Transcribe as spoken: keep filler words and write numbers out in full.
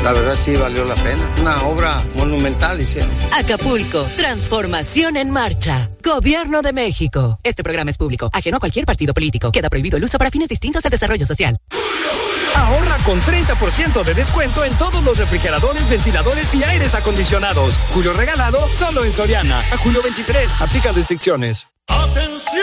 La verdad sí valió la pena. Una obra monumental hicieron. Acapulco, transformación en marcha. Gobierno de México. Este programa es público, ajeno a cualquier partido político. Queda prohibido el uso para fines distintos al desarrollo social. Ahorra con treinta por ciento de descuento en todos los refrigeradores, ventiladores y aires acondicionados. Julio regalado solo en Soriana. A julio veintitrés. Aplica restricciones.